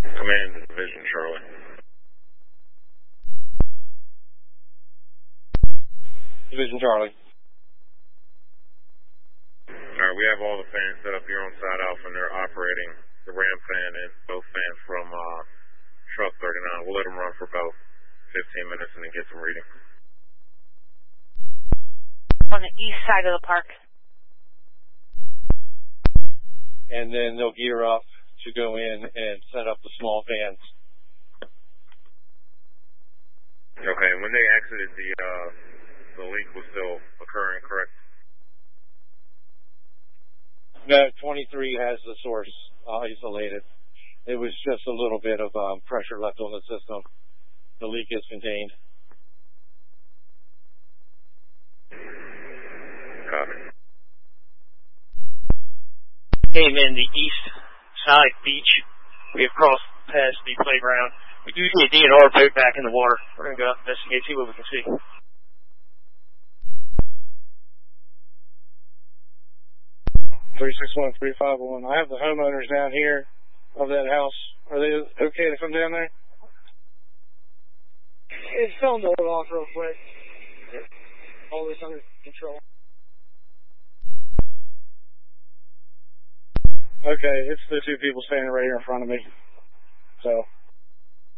Command Division, Charlie. Division Charlie. Alright, we have all the fans set up here on Side Alpha, and they're operating the ram fan and both fans from truck 39. We'll let them run for about 15 minutes and then get some reading. On the east side of the park. And then they'll gear up to go in and set up the small fans. Okay, and when they exited, the leak was still occurring, correct? No, 23 has the source isolated. It was just a little bit of pressure left on the system. The leak is contained. Copy. Came in the east side beach. We have crossed past the playground. We do see a DNR boat back in the water. We're going to go out and investigate, see what we can see. 361-351. I have the homeowners down here of that house. Are they okay to come down there? It's filmed it off real quick. All this under control. Okay, it's the two people standing right here in front of me. So